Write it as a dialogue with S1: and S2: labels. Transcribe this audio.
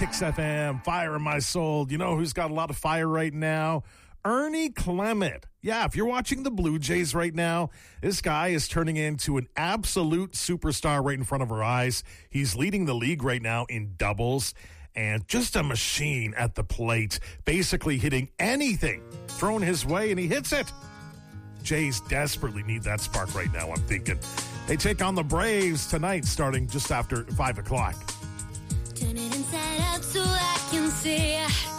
S1: Kicks FM, fire in my soul. You know who's got a lot of fire right now? Ernie Clement. Yeah, if you're watching the Blue Jays right now, this guy is turning into an absolute superstar right in front of our eyes. He's leading the league right now in doubles and just a machine at the plate, basically hitting anything thrown his way, and he hits it. Jays desperately need that spark right now, I'm thinking. They take on the Braves tonight starting just after 5 o'clock.
S2: Turn it inside out so I can see.